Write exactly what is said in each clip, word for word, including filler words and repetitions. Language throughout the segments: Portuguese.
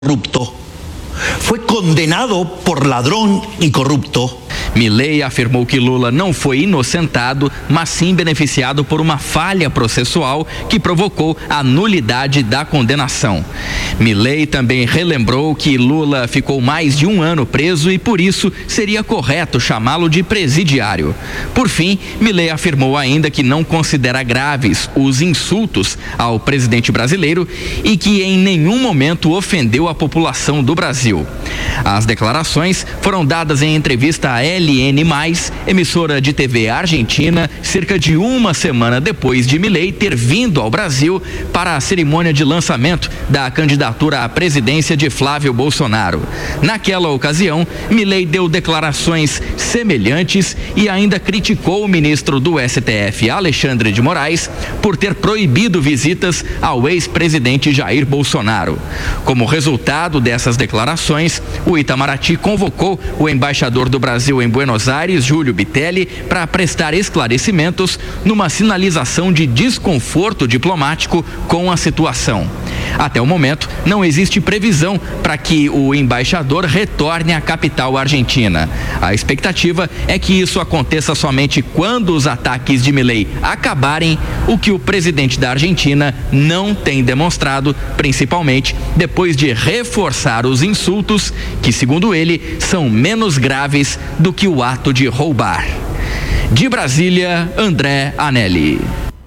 corrupto. Foi condenado por ladrão e corrupto. Milei afirmou que Lula não foi inocentado, mas sim beneficiado por uma falha processual que provocou a nulidade da condenação. Milei também relembrou que Lula ficou mais de um ano preso e por isso seria correto chamá-lo de presidiário. Por fim, Milei afirmou ainda que não considera graves os insultos ao presidente brasileiro e que em nenhum momento ofendeu a população do Brasil. As declarações foram dadas em entrevista à L N mais, emissora de T V argentina, cerca de uma semana depois de Milei ter vindo ao Brasil para a cerimônia de lançamento da candidatura à presidência de Flávio Bolsonaro. Naquela ocasião, Milei deu declarações semelhantes e ainda criticou o ministro do S T F, Alexandre de Moraes, por ter proibido visitas ao ex-presidente Jair Bolsonaro. Como resultado dessas declarações, o Itamaraty convocou o embaixador do Brasil em Buenos Aires, Júlio Bitelli, para prestar esclarecimentos numa sinalização de desconforto diplomático com a situação. Até o momento, não existe previsão para que o embaixador retorne à capital argentina. A expectativa é que isso aconteça somente quando os ataques de Milei acabarem, o que o presidente da Argentina não tem demonstrado, principalmente depois de reforçar os insultos, que, segundo ele, são menos graves do que o ato de roubar. De Brasília, André Anelli.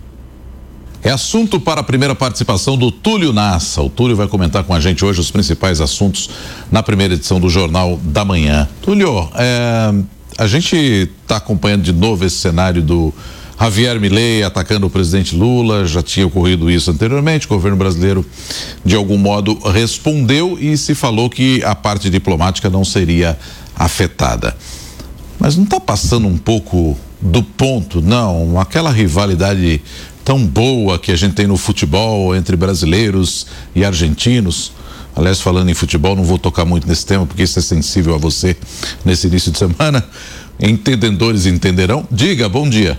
É assunto para a primeira participação do Túlio Nassa. O Túlio vai comentar com a gente hoje os principais assuntos na primeira edição do Jornal da Manhã. Túlio, é, a gente está acompanhando de novo esse cenário do Javier Milei atacando o presidente Lula. Já tinha ocorrido isso anteriormente. O governo brasileiro, de algum modo, respondeu e se falou que a parte diplomática não seria afetada. Mas não está passando um pouco do ponto, não? Aquela rivalidade tão boa que a gente tem no futebol entre brasileiros e argentinos. Aliás, falando em futebol, não vou tocar muito nesse tema porque isso é sensível a você nesse início de semana. Entendedores entenderão. Diga, bom dia.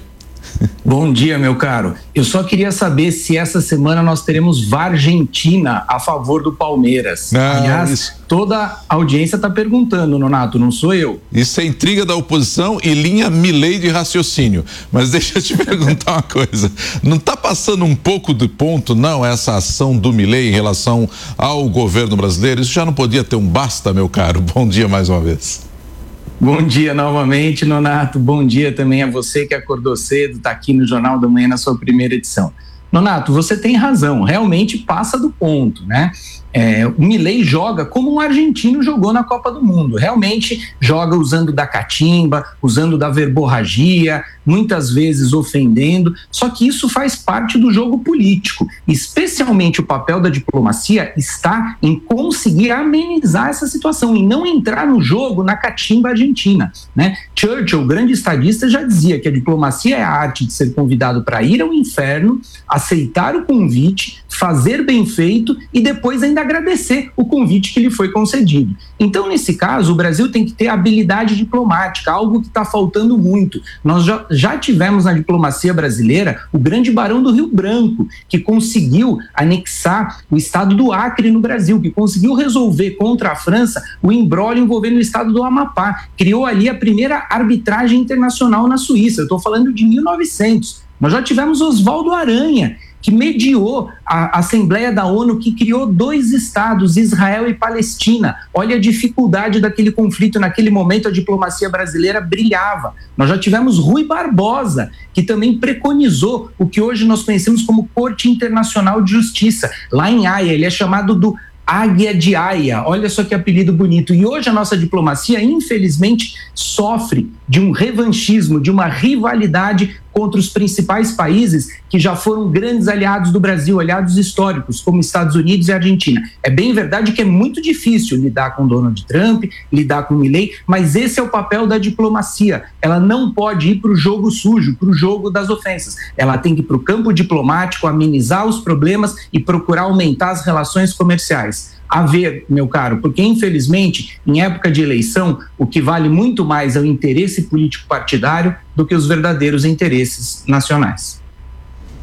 Bom dia, meu caro. Eu só queria saber se essa semana nós teremos Vargentina a favor do Palmeiras. Ah, Aliás, isso. Toda a audiência está perguntando, Nonato, não sou eu. Isso é intriga da oposição e linha Milei de raciocínio. Mas deixa eu te perguntar uma coisa. Não está passando um pouco de ponto, não, essa ação do Milei em relação ao governo brasileiro? Isso já não podia ter um basta, meu caro? Bom dia mais uma vez. Bom dia novamente, Nonato. Bom dia também a você que acordou cedo, está aqui no Jornal da Manhã na sua primeira edição. Nonato, você tem razão, realmente passa do ponto, né? É, o Milei joga como um argentino jogou na Copa do Mundo, realmente joga usando da catimba, usando da verborragia, muitas vezes ofendendo, só que isso faz parte do jogo político, especialmente o papel da diplomacia está em conseguir amenizar essa situação, em não entrar no jogo na catimba argentina, né? Churchill, o grande estadista, já dizia que a diplomacia é a arte de ser convidado para ir ao inferno, aceitar o convite, fazer bem feito e depois ainda agradecer o convite que lhe foi concedido. Então, nesse caso, o Brasil tem que ter habilidade diplomática, algo que está faltando muito. Nós já, já tivemos na diplomacia brasileira o grande barão do Rio Branco, que conseguiu anexar o estado do Acre no Brasil, que conseguiu resolver contra a França o imbróglio envolvendo o estado do Amapá. Criou ali a primeira arbitragem internacional na Suíça. Eu estou falando de mil e novecentos. Nós já tivemos Oswaldo Aranha, que mediou a Assembleia da ONU, que criou dois estados, Israel e Palestina. Olha a dificuldade daquele conflito. Naquele momento, a diplomacia brasileira brilhava. Nós já tivemos Rui Barbosa, que também preconizou o que hoje nós conhecemos como Corte Internacional de Justiça, lá em Haia. Ele é chamado do Águia de Haia, olha só que apelido bonito. E hoje a nossa diplomacia, infelizmente, sofre de um revanchismo, de uma rivalidade contra os principais países que já foram grandes aliados do Brasil, aliados históricos, como Estados Unidos e Argentina. É bem verdade que é muito difícil lidar com Donald Trump, lidar com Milei, mas esse é o papel da diplomacia. Ela não pode ir para o jogo sujo, para o jogo das ofensas. Ela tem que ir para o campo diplomático, amenizar os problemas e procurar aumentar as relações comerciais. A ver, meu caro, porque infelizmente, em época de eleição, o que vale muito mais é o interesse político partidário do que os verdadeiros interesses nacionais.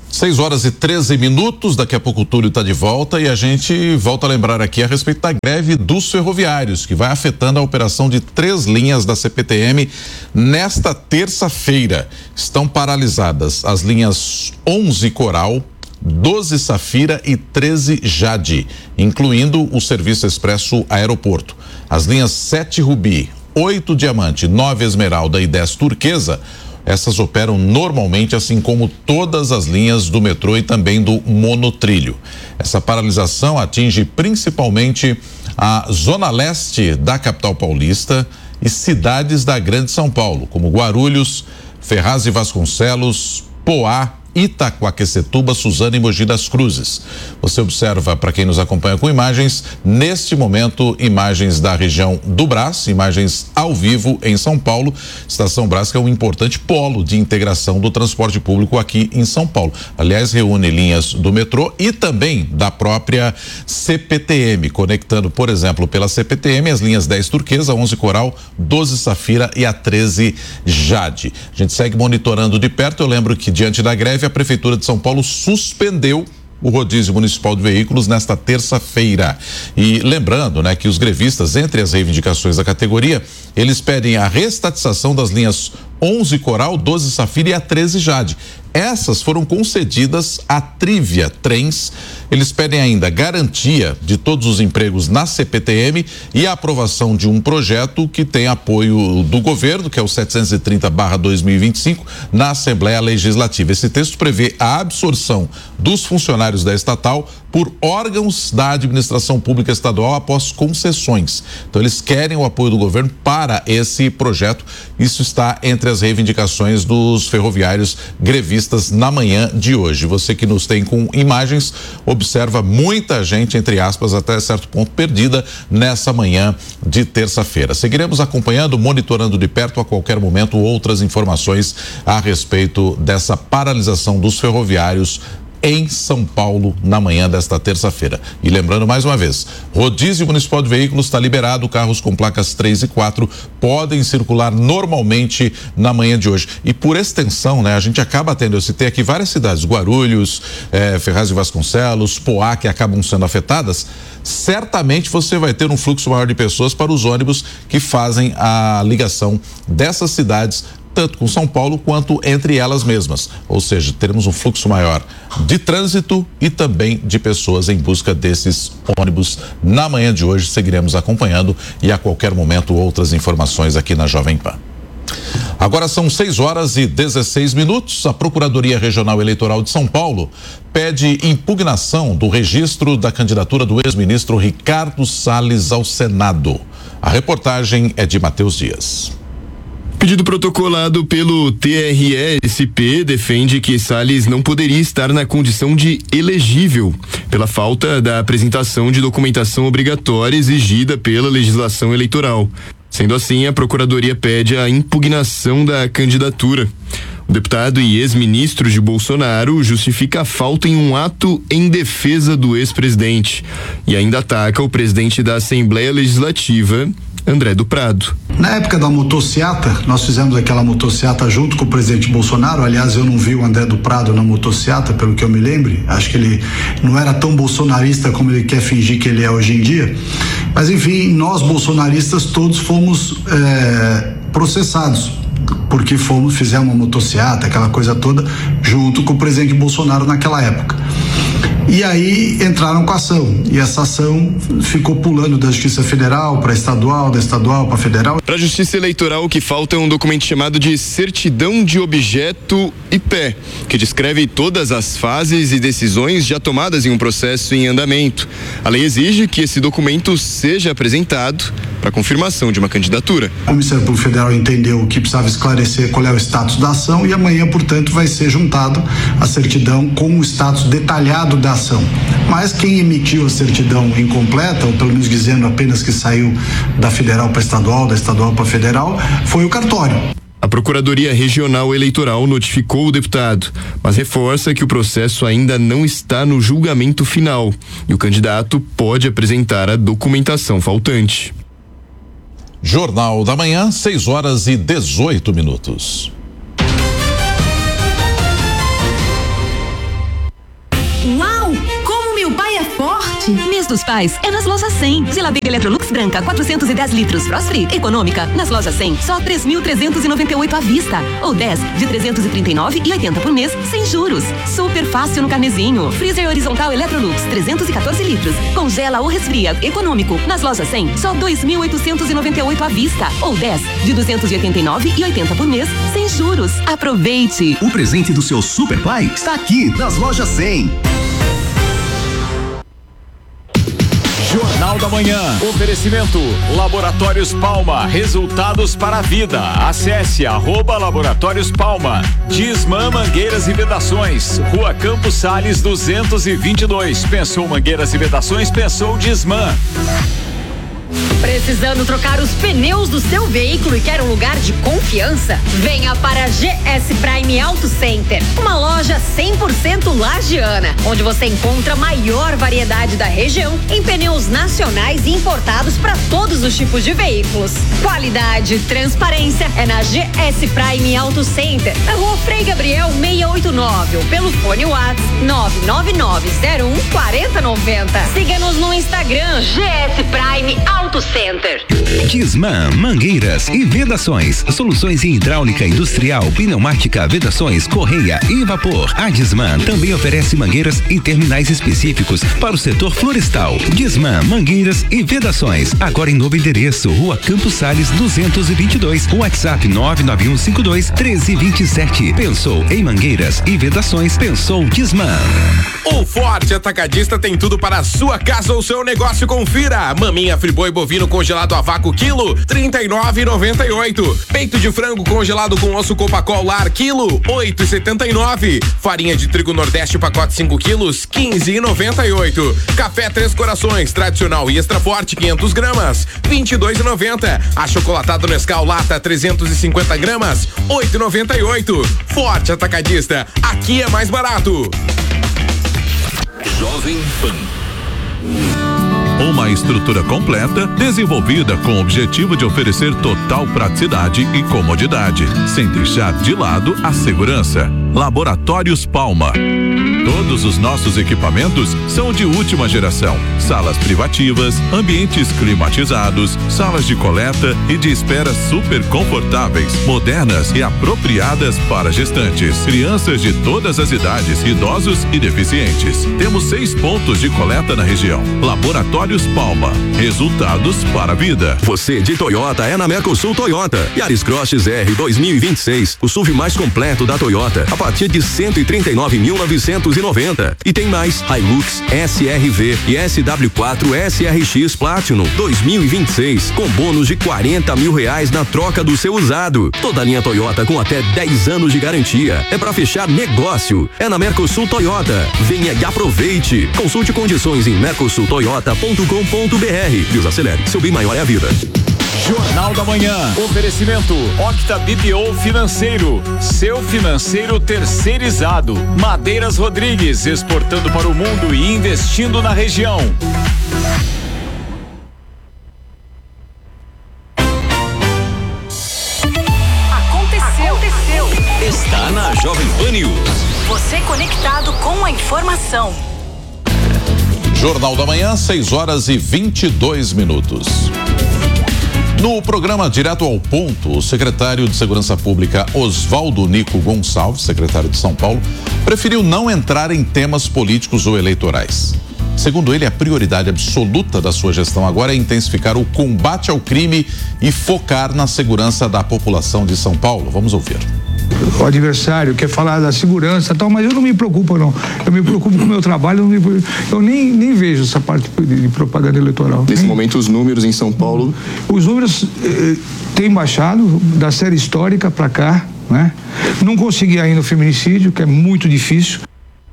seis horas e treze minutos, daqui a pouco o Túlio está de volta e a gente volta a lembrar aqui a respeito da greve dos ferroviários, que vai afetando a operação de três linhas da C P T M nesta terça-feira. Estão paralisadas as linhas onze Coral, doze Safira e treze Jade, incluindo o serviço expresso aeroporto. As linhas sete Rubi, oito Diamante, nove Esmeralda e dez Turquesa, essas operam normalmente, assim como todas as linhas do metrô e também do monotrilho. Essa paralisação atinge principalmente a zona leste da capital paulista e cidades da Grande São Paulo, como Guarulhos, Ferraz e Vasconcelos, Poá, Itaquaquecetuba, Suzano e Mogi das Cruzes. Você observa, para quem nos acompanha com imagens, neste momento, imagens da região do Brás, imagens ao vivo em São Paulo. Estação Brás, que é um importante polo de integração do transporte público aqui em São Paulo. Aliás, reúne linhas do metrô e também da própria C P T M, conectando, por exemplo, pela C P T M as linhas dez Turquesa, onze Coral, doze Safira e a treze Jade. A gente segue monitorando de perto. Eu lembro que, diante da greve, a Prefeitura de São Paulo suspendeu o rodízio municipal de veículos nesta terça-feira. E lembrando, né, que os grevistas, entre as reivindicações da categoria, eles pedem a reestatização das linhas onze Coral, doze Safira e a treze Jade. Essas foram concedidas à Trivia Trens. Eles pedem ainda garantia de todos os empregos na C P T M e a aprovação de um projeto que tem apoio do governo, que é o setecentos e trinta barra dois mil e vinte e cinco, na Assembleia Legislativa. Esse texto prevê a absorção dos funcionários da estatal por órgãos da administração pública estadual após concessões. Então, eles querem o apoio do governo para esse projeto. Isso está entre as reivindicações dos ferroviários grevistas na manhã de hoje. Você que nos tem com imagens, observa muita gente, entre aspas, até certo ponto perdida nessa manhã de terça-feira. Seguiremos acompanhando, monitorando de perto a qualquer momento outras informações a respeito dessa paralisação dos ferroviários em São Paulo na manhã desta terça-feira. E lembrando mais uma vez, rodízio municipal de veículos está liberado, carros com placas três e quatro podem circular normalmente na manhã de hoje. E por extensão, né, a gente acaba tendo, eu citei aqui várias cidades, Guarulhos, eh, Ferraz e Vasconcelos, Poá, que acabam sendo afetadas. Certamente você vai ter um fluxo maior de pessoas para os ônibus que fazem a ligação dessas cidades tanto com São Paulo quanto entre elas mesmas. Ou seja, teremos um fluxo maior de trânsito e também de pessoas em busca desses ônibus na manhã de hoje. Seguiremos acompanhando e a qualquer momento outras informações aqui na Jovem Pan. Agora são seis horas e dezesseis minutos. A Procuradoria Regional Eleitoral de São Paulo pede impugnação do registro da candidatura do ex-ministro Ricardo Salles ao Senado. A reportagem é de Matheus Dias. Pedido protocolado pelo T R S P defende que Salles não poderia estar na condição de elegível pela falta da apresentação de documentação obrigatória exigida pela legislação eleitoral. Sendo assim, a Procuradoria pede a impugnação da candidatura. O deputado e ex-ministro de Bolsonaro justifica a falta em um ato em defesa do ex-presidente e ainda ataca o presidente da Assembleia Legislativa, André do Prado. Na época da motociata, nós fizemos aquela motociata junto com o presidente Bolsonaro. Aliás, eu não vi o André do Prado na motociata, pelo que eu me lembre. Acho que ele não era tão bolsonarista como ele quer fingir que ele é hoje em dia. Mas enfim, nós bolsonaristas todos fomos é, processados, porque fomos, fizemos uma motociata, aquela coisa toda, junto com o presidente Bolsonaro naquela época. E aí entraram com a ação, e essa ação ficou pulando da Justiça Federal para estadual, da estadual para federal. Para a Justiça Eleitoral, o que falta é um documento chamado de Certidão de Objeto I P E, que descreve todas as fases e decisões já tomadas em um processo em andamento. A lei exige que esse documento seja apresentado para confirmação de uma candidatura. O Ministério Público Federal entendeu que precisava esclarecer qual é o status da ação e amanhã, portanto, vai ser juntado a certidão com o status detalhado da ação. Mas quem emitiu a certidão incompleta, ou pelo menos dizendo apenas que saiu da federal para estadual, da estadual para federal, foi o cartório. A Procuradoria Regional Eleitoral notificou o deputado, mas reforça que o processo ainda não está no julgamento final e o candidato pode apresentar a documentação faltante. Jornal da Manhã, seis horas e dezoito minutos. presente. Mês dos Pais é nas Lojas cem. Geladeira Electrolux branca, quatrocentos e dez litros, Frost Free, econômica. Nas Lojas cem, só três mil trezentos e noventa e oito à vista. Ou dez de trezentos e trinta e nove reais e oitenta por mês, sem juros. Super fácil no carnezinho. Freezer horizontal Electrolux, trezentos e quatorze litros. Congela ou resfria, econômico. Nas Lojas cem, só dois mil oitocentos e noventa e oito à vista. Ou dez de duzentos e oitenta e nove reais e oitenta por mês, sem juros. Aproveite. O presente do seu Super Pai está aqui nas Lojas cem. Jornal da Manhã. Oferecimento Laboratórios Palma. Resultados para a vida. Acesse arroba Laboratórios Palma. Disman Mangueiras e Vedações. Rua Campos Sales duzentos e vinte e dois. Pensou Mangueiras e Vedações? Pensou Disman. Precisando trocar os pneus do seu veículo e quer um lugar de confiança? Venha para a G S Prime Auto Center, uma loja cem por cento lagiana, onde você encontra a maior variedade da região em pneus nacionais e importados para todos os tipos de veículos. Qualidade e transparência é na G S Prime Auto Center, na Rua Frei Gabriel seiscentos e oitenta e nove, ou pelo fone WhatsApp nove nove nove zero um quatro zero nove zero. Siga-nos no Instagram G S Prime Auto Center. Disman Mangueiras e Vedações, soluções em hidráulica industrial, pneumática, vedações, correia e vapor. A Disman também oferece mangueiras e terminais específicos para o setor florestal. Disman Mangueiras e Vedações, agora em novo endereço, Rua Campos Sales duzentos e vinte e dois, WhatsApp nove nove um cinco dois um três dois sete. Pensou em mangueiras e vedações? Pensou Disman. O Forte Atacadista tem tudo para a sua casa ou seu negócio. Confira: maminha friboi bovino congelado a vácuo quilo trinta e nove reais e noventa e oito. Peito de frango congelado com osso Copacol Lar quilo oito reais e setenta e nove. Farinha de trigo Nordeste pacote cinco quilos quinze reais e noventa e oito. Café Três Corações tradicional e extra forte quinhentas gramas vinte e dois reais e noventa. Achocolatado Nescau lata trezentos e cinquenta gramas oito reais e noventa e oito. Forte Atacadista, aqui é mais barato. Jovem Pan. Uma estrutura completa, desenvolvida com o objetivo de oferecer total praticidade e comodidade, sem deixar de lado a segurança. Laboratórios Palma. Todos os nossos equipamentos são de última geração. Salas privativas, ambientes climatizados, salas de coleta e de espera super confortáveis, modernas e apropriadas para gestantes, crianças de todas as idades, idosos e deficientes. Temos seis pontos de coleta na região. Laboratórios Palma. Resultados para a vida. Você de Toyota é na Mercosul Toyota. Yaris Cross R dois mil e vinte e seis, o S U V mais completo da Toyota, a partir de cento e trinta e nove mil novecentos e noventa. E tem mais: Hilux, S R V e S W quatro S R X Platinum dois mil e vinte e seis, com bônus de quarenta mil reais na troca do seu usado. Toda a linha Toyota com até dez anos de garantia. É para fechar negócio. É na Mercosul Toyota. Venha e aproveite. Consulte condições em mercosul toyota ponto com ponto br. Deus acelere. Seu bem maior é a vida. Jornal da Manhã. Oferecimento Octa B P O Financeiro. Seu financeiro terceirizado. Madeiras Rodrigues, exportando para o mundo e investindo na região. Aconteceu. Aconteceu. Está na Jovem Pan News. Você conectado com a informação. Jornal da Manhã, seis horas e vinte e dois minutos. No programa Direto ao Ponto, o secretário de Segurança Pública Oswaldo Nico Gonçalves, secretário de São Paulo, preferiu não entrar em temas políticos ou eleitorais. Segundo ele, a prioridade absoluta da sua gestão agora é intensificar o combate ao crime e focar na segurança da população de São Paulo. Vamos ouvir. O adversário quer falar da segurança e tal, mas eu não me preocupo não. Eu me preocupo com o meu trabalho, eu, me, eu nem, nem vejo essa parte de, de propaganda eleitoral. Nesse nem. momento, os números em São Paulo... Os números eh, têm baixado da série histórica para cá, né? Não consegui ainda o feminicídio, que é muito difícil.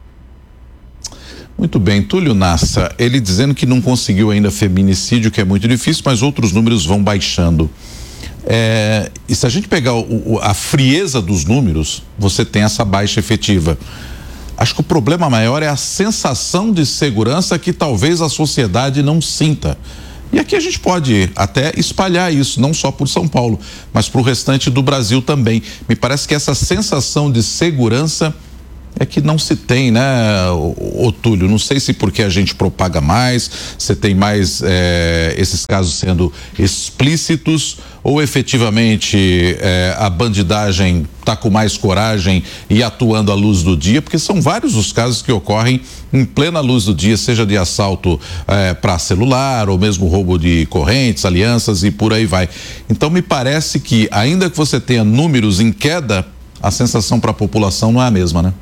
Muito bem, Túlio Nassa, ele dizendo que não conseguiu ainda feminicídio, que é muito difícil, mas outros números vão baixando. É, e se a gente pegar o, o, a frieza dos números, você tem essa baixa efetiva. Acho que o problema maior é a sensação de segurança que talvez a sociedade não sinta. E aqui a gente pode até espalhar isso, não só por São Paulo, mas para o restante do Brasil também. Me parece que essa sensação de segurança é que não se tem, né, ô, ô Túlio? Não sei se porque a gente propaga mais, você tem mais é, esses casos sendo explícitos, ou efetivamente é, a bandidagem está com mais coragem e atuando à luz do dia, porque são vários os casos que ocorrem em plena luz do dia, seja de assalto é, para celular, ou mesmo roubo de correntes, alianças e por aí vai. Então me parece que, ainda que você tenha números em queda, a sensação para a população não é a mesma, né?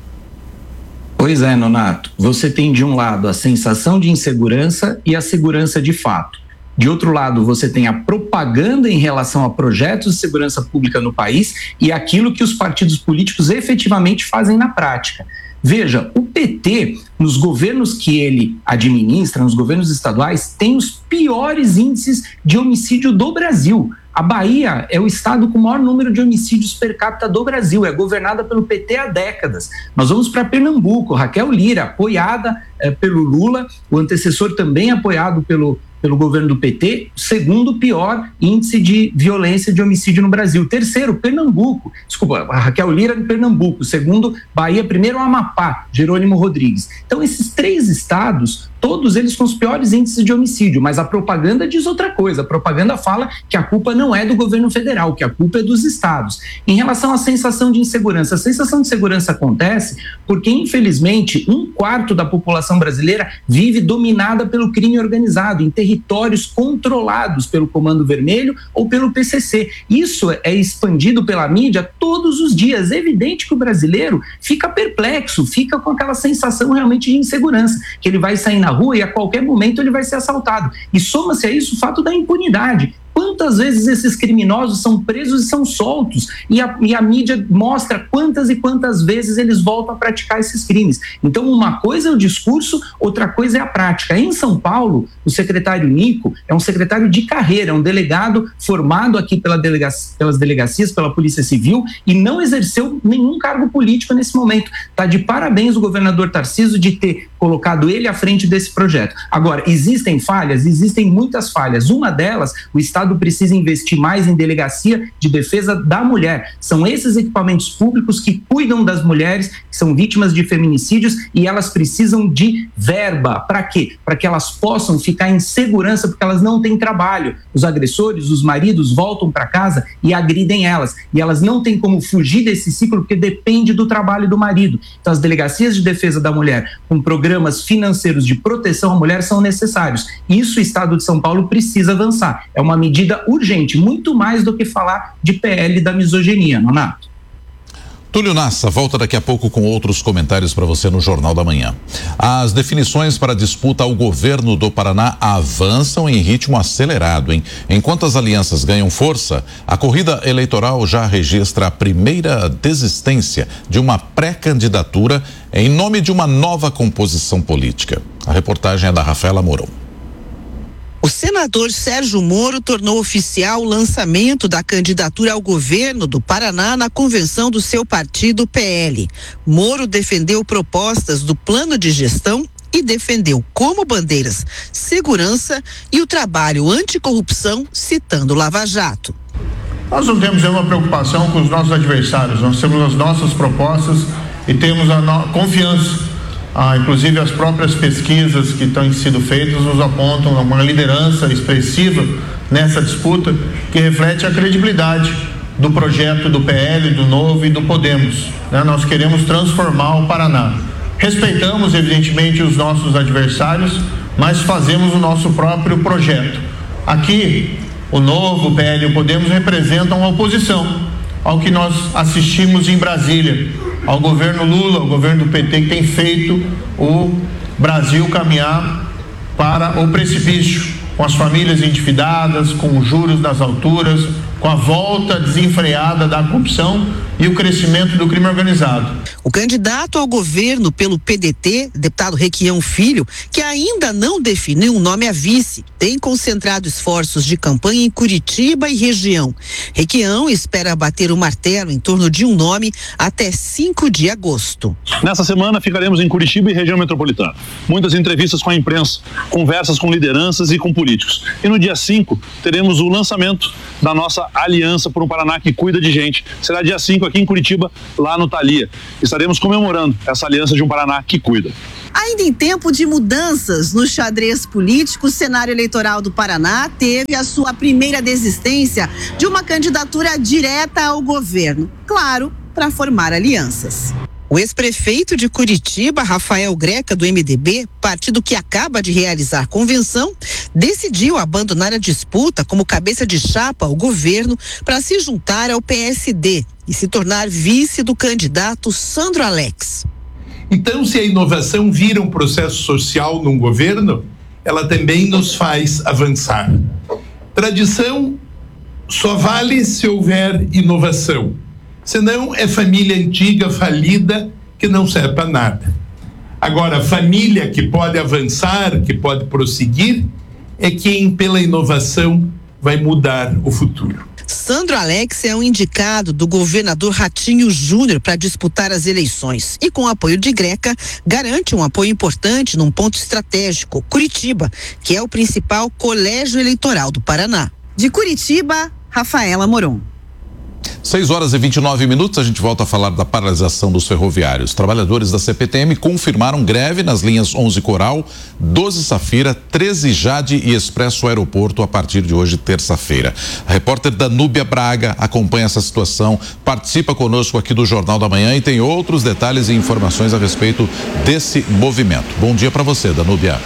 Pois é, Nonato. Você tem de um lado a sensação de insegurança e a segurança de fato. De outro lado, você tem a propaganda em relação a projetos de segurança pública no país e aquilo que os partidos políticos efetivamente fazem na prática. Veja, o P T, nos governos que ele administra, nos governos estaduais, tem os piores índices de homicídio do Brasil. A Bahia é o estado com o maior número de homicídios per capita do Brasil, é governada pelo P T há décadas. Nós vamos para Pernambuco, Raquel Lira, apoiada eh, pelo Lula, o antecessor também apoiado pelo, pelo governo do P T, segundo pior índice de violência de homicídio no Brasil. Terceiro, Pernambuco, desculpa, a Raquel Lira em Pernambuco. Segundo, Bahia, primeiro, Amapá, Jerônimo Rodrigues. Então, esses três estados, todos eles com os piores índices de homicídio, mas a propaganda diz outra coisa. A propaganda fala que a culpa não é do governo federal, que a culpa é dos estados. Em relação à sensação de insegurança, a sensação de insegurança acontece porque, infelizmente, um quarto da população brasileira vive dominada pelo crime organizado, em territórios controlados pelo Comando Vermelho ou pelo P C C. Isso é expandido pela mídia todos os dias. É evidente que o brasileiro fica perplexo, fica com aquela sensação realmente de insegurança, que ele vai sair na rua e a qualquer momento ele vai ser assaltado. E soma-se a isso o fato da impunidade. Quantas vezes esses criminosos são presos e são soltos e a, e a mídia mostra quantas e quantas vezes eles voltam a praticar esses crimes. Então, uma coisa é o discurso, outra coisa é a prática. Em São Paulo, o secretário Nico é um secretário de carreira, é um delegado formado aqui pela delega, pelas delegacias, pela Polícia Civil, e não exerceu nenhum cargo político nesse momento. Está de parabéns o governador Tarcísio de ter colocado ele à frente desse projeto. Agora, existem falhas? Existem muitas falhas. Uma delas, o Estado precisa investir mais em delegacia de defesa da mulher. São esses equipamentos públicos que cuidam das mulheres que são vítimas de feminicídios e elas precisam de verba. Para quê? Para que elas possam ficar em segurança, porque elas não têm trabalho. Os agressores, os maridos voltam para casa e agridem elas. E elas não têm como fugir desse ciclo porque depende do trabalho do marido. Então, as delegacias de defesa da mulher, com programas financeiros de proteção à mulher, são necessários. Isso o Estado de São Paulo precisa avançar. É uma medida urgente, muito mais do que falar de P L da misoginia, Nonato. Túlio Nassa volta daqui a pouco com outros comentários para você no Jornal da Manhã. As definições para a disputa ao governo do Paraná avançam em ritmo acelerado, hein? Enquanto as alianças ganham força, a corrida eleitoral já registra a primeira desistência de uma pré-candidatura em nome de uma nova composição política. A reportagem é da Rafaela Mourão. O senador Sérgio Moro tornou oficial o lançamento da candidatura ao governo do Paraná na convenção do seu partido P L. Moro defendeu propostas do plano de gestão e defendeu como bandeiras segurança e o trabalho anticorrupção, citando Lava Jato. Nós não temos nenhuma preocupação com os nossos adversários, nós temos as nossas propostas e temos a no... confiança. Ah, inclusive as próprias pesquisas que estão sido feitas nos apontam uma liderança expressiva nessa disputa que reflete a credibilidade do projeto do P L, do Novo e do Podemos, né? Nós queremos transformar o Paraná. Respeitamos, evidentemente, os nossos adversários, mas fazemos o nosso próprio projeto. Aqui, o Novo, o P L e o Podemos representam a oposição ao que nós assistimos em Brasília, ao governo Lula, ao governo do P T, que tem feito o Brasil caminhar para o precipício, com as famílias endividadas, com os juros nas alturas, com a volta desenfreada da corrupção e o crescimento do crime organizado. O candidato ao governo pelo P D T, deputado Requião Filho, que ainda não definiu um nome a vice, tem concentrado esforços de campanha em Curitiba e região. Requião espera bater o martelo em torno de um nome até cinco de agosto. Nessa semana ficaremos em Curitiba e região metropolitana. Muitas entrevistas com a imprensa, conversas com lideranças e com políticos. E no dia cinco teremos o lançamento da nossa Curitiba, Aliança por um Paraná que cuida de gente. Será dia cinco aqui em Curitiba, lá no Thalia. Estaremos comemorando essa aliança de um Paraná que cuida. Ainda em tempo de mudanças no xadrez político, o cenário eleitoral do Paraná teve a sua primeira desistência de uma candidatura direta ao governo. Claro, para formar alianças. O ex-prefeito de Curitiba, Rafael Greca, do M D B, partido que acaba de realizar convenção, decidiu abandonar a disputa como cabeça de chapa ao governo para se juntar ao P S D e se tornar vice do candidato Sandro Alex. Então, se a inovação vira um processo social num governo, ela também nos faz avançar. Tradição só vale se houver inovação. Senão é família antiga, falida, que não serve para nada. Agora, família que pode avançar, que pode prosseguir, é quem, pela inovação, vai mudar o futuro. Sandro Alex é um indicado do governador Ratinho Júnior para disputar as eleições e, com o apoio de Greca, garante um apoio importante num ponto estratégico, Curitiba, que é o principal colégio eleitoral do Paraná. De Curitiba, Rafaela Moron. seis horas e vinte e nove minutos, a gente volta a falar da paralisação dos ferroviários. Trabalhadores da C P T M confirmaram greve nas linhas onze Coral, doze Safira, treze Jade e Expresso Aeroporto a partir de hoje, terça-feira. A repórter Danúbia Braga acompanha essa situação, participa conosco aqui do Jornal da Manhã e tem outros detalhes e informações a respeito desse movimento. Bom dia para você, Danúbia.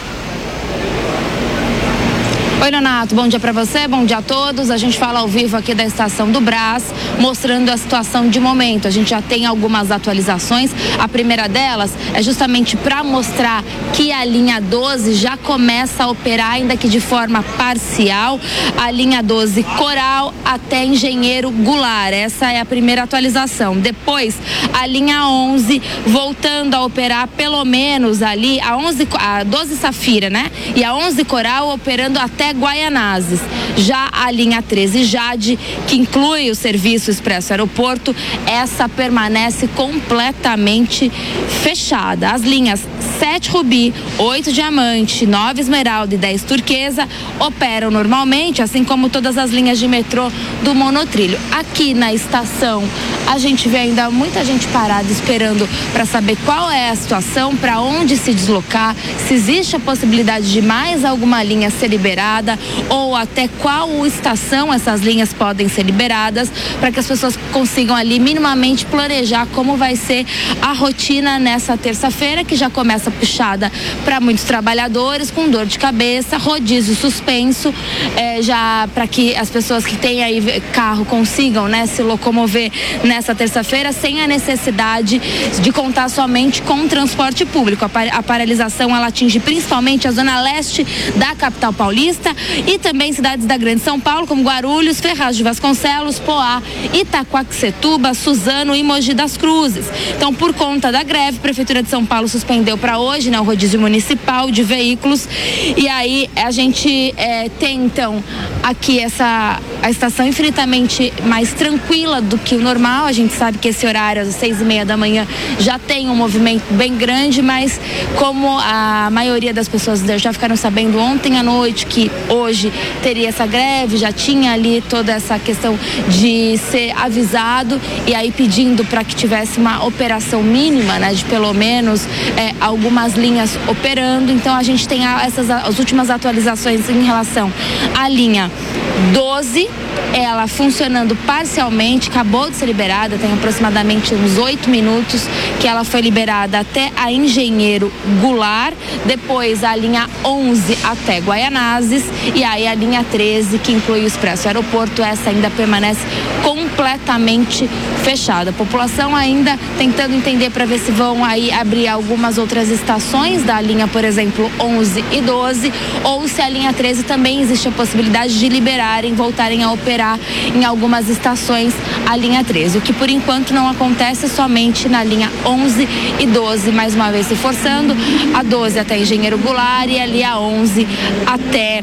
Oi, Nonato, bom dia para você, bom dia a todos. A gente fala ao vivo aqui da estação do Brás, mostrando a situação de momento. A gente já tem algumas atualizações. A primeira delas é justamente para mostrar que a linha doze já começa a operar, ainda que de forma parcial, a linha doze Coral até Engenheiro Goulart. Essa é a primeira atualização. Depois, a linha onze voltando a operar pelo menos ali, a, onze, a doze Safira, né? E a onze Coral operando até Guaianazes. Já a linha treze Jade, que inclui o serviço Expresso Aeroporto, essa permanece completamente fechada. As linhas sete Rubi, oito Diamante, nove Esmeralda e dez Turquesa operam normalmente, assim como todas as linhas de metrô do monotrilho. Aqui na estação, a gente vê ainda muita gente parada esperando para saber qual é a situação, para onde se deslocar, se existe a possibilidade de mais alguma linha ser liberada ou até qual estação essas linhas podem ser liberadas, para que as pessoas consigam ali minimamente planejar como vai ser a rotina nessa terça-feira, que já começa puxada para muitos trabalhadores com dor de cabeça, rodízio suspenso, é, já para que as pessoas que têm aí carro consigam, né, se locomover nessa terça-feira sem a necessidade de contar somente com transporte público. A, par a paralisação ela atinge principalmente a zona leste da capital paulista e também cidades da Grande São Paulo, como Guarulhos, Ferraz de Vasconcelos, Poá, Itaquaquecetuba, Suzano e Mogi das Cruzes. Então, por conta da greve, a Prefeitura de São Paulo suspendeu para hoje, né, o rodízio municipal de veículos. E aí a gente é, tem então aqui essa a estação infinitamente mais tranquila do que o normal. A gente sabe que esse horário, às seis e meia da manhã, já tem um movimento bem grande, mas como a maioria das pessoas já ficaram sabendo ontem à noite que hoje teria essa greve, já tinha ali toda essa questão de ser avisado e aí pedindo para que tivesse uma operação mínima, né, de pelo menos é, algumas linhas operando. Então a gente tem essas as últimas atualizações em relação à linha doze, ela funcionando parcialmente, acabou de ser liberada, tem aproximadamente uns oito minutos que ela foi liberada até a Engenheiro Goulart, depois a linha onze até Guaianazes e aí a linha treze, que inclui o Expresso Aeroporto, essa ainda permanece completamente fechada. A população ainda tentando entender para ver se vão aí abrir algumas outras estações da linha, por exemplo, onze e doze, ou se a linha treze também existe a possibilidade de liberarem, voltarem a operar em algumas estações a linha treze. O que por enquanto não acontece somente na linha onze e doze, mais uma vez se forçando, a doze até Engenheiro Goulart e ali a onze até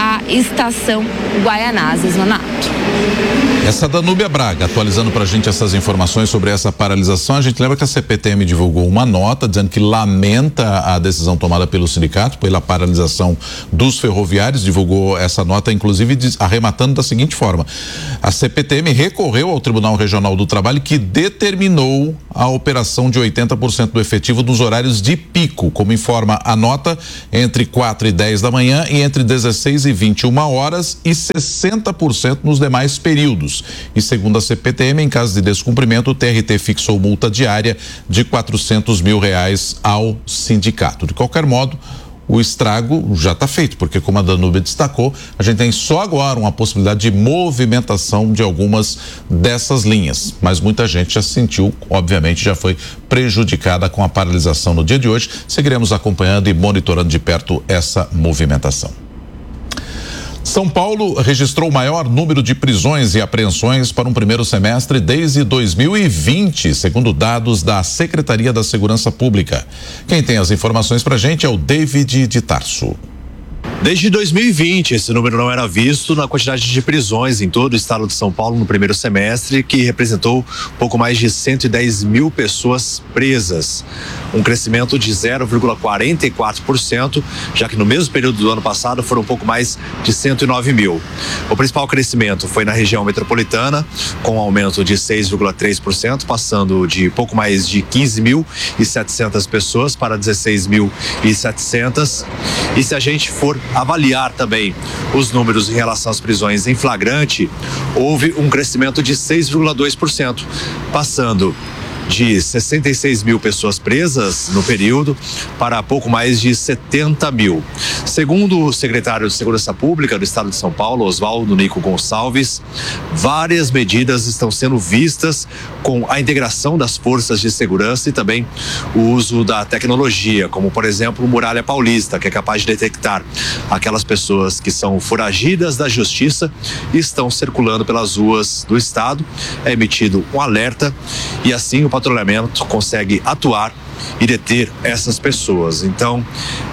a estação Guaianazes, Nonato. Essa Danúbia Braga, atualizando para a gente essas informações sobre essa paralisação, a gente lembra que a C P T M divulgou uma nota dizendo que lamenta a decisão tomada pelo sindicato pela paralisação dos ferroviários, divulgou essa nota, inclusive arrematando da seguinte forma: a C P T M recorreu ao Tribunal Regional do Trabalho, que determinou a operação de oitenta por cento do efetivo nos horários de pico, como informa a nota, entre quatro e dez da manhã e entre dezesseis e vinte e uma horas, e sessenta por cento nos demais períodos. E segundo a C P T M, em caso de descumprimento, o T R T fixou multa diária de quatrocentos mil reais ao sindicato. De qualquer modo, o estrago já está feito, porque, como a Danúbia destacou, a gente tem só agora uma possibilidade de movimentação de algumas dessas linhas, mas muita gente já sentiu, obviamente já foi prejudicada com a paralisação no dia de hoje. Seguiremos acompanhando e monitorando de perto essa movimentação. São Paulo registrou o maior número de prisões e apreensões para um primeiro semestre desde dois mil e vinte, segundo dados da Secretaria da Segurança Pública. Quem tem as informações pra gente é o David de Tarso. Desde dois mil e vinte, esse número não era visto na quantidade de prisões em todo o estado de São Paulo no primeiro semestre, que representou pouco mais de cento e dez mil pessoas presas. Um crescimento de zero vírgula quarenta e quatro por cento, já que no mesmo período do ano passado foram um pouco mais de cento e nove mil. O principal crescimento foi na região metropolitana, com um aumento de seis vírgula três por cento, passando de pouco mais de quinze mil e setecentas pessoas para dezesseis mil e setecentas. E se a gente for avaliar também os números em relação às prisões em flagrante, houve um crescimento de seis vírgula dois por cento, passando de sessenta e seis mil pessoas presas no período para pouco mais de setenta mil. Segundo o secretário de Segurança Pública do Estado de São Paulo, Oswaldo Nico Gonçalves, várias medidas estão sendo vistas com a integração das forças de segurança e também o uso da tecnologia, como por exemplo o Muralha Paulista, que é capaz de detectar aquelas pessoas que são foragidas da justiça e estão circulando pelas ruas do estado. É emitido um alerta e assim o patrulhamento consegue atuar e deter essas pessoas. Então,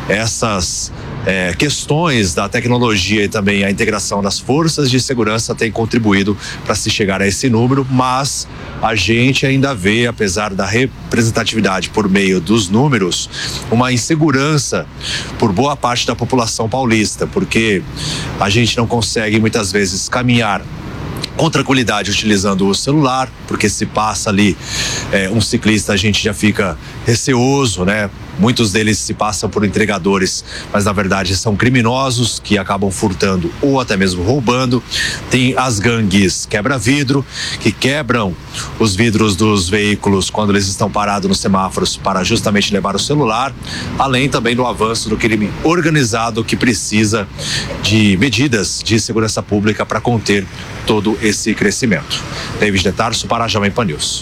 essas é, questões da tecnologia e também a integração das forças de segurança têm contribuído para se chegar a esse número, mas a gente ainda vê, apesar da representatividade por meio dos números, uma insegurança por boa parte da população paulista, porque a gente não consegue muitas vezes caminhar com tranquilidade utilizando o celular, porque se passa ali é, um ciclista, a gente já fica receoso, né? Muitos deles se passam por entregadores, mas na verdade são criminosos que acabam furtando ou até mesmo roubando. Tem as gangues quebra-vidro, que quebram os vidros dos veículos quando eles estão parados nos semáforos para justamente levar o celular, além também do avanço do crime organizado, que precisa de medidas de segurança pública para conter todo esse crescimento. David de Tarso para a Jovem Pan News.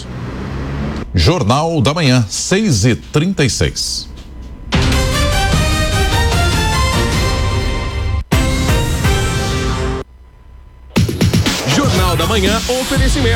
Jornal da Manhã, seis e trinta e seis. Jornal da Manhã, oferecimento.